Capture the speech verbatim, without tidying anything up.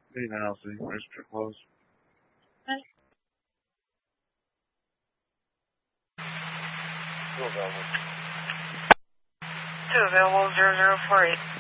Hey, Nancy, Mister Close. Two available, zero zero four eight.